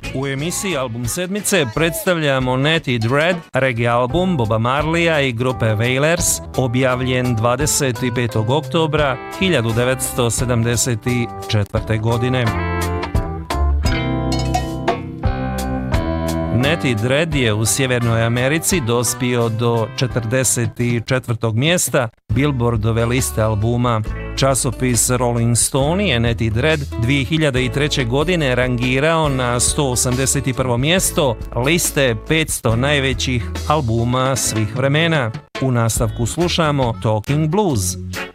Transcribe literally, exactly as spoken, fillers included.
U emisiji Album sedmice predstavljamo Natty Dread, reggae album Boba Marleya i grupe Wailers, objavljen dvadeset petog oktobra hiljadu devetsto sedamdeset četvrte. godine. Natty Dread je u Sjevernoj Americi dospio do četrdeset četvrtog mjesta Billboardove liste albuma. Časopis Rolling Stone je Natty Dread dvije hiljade treće. godine rangirao na sto osamdeset prvo mjesto liste petsto najvećih albuma svih vremena. U nastavku slušamo Talking Blues.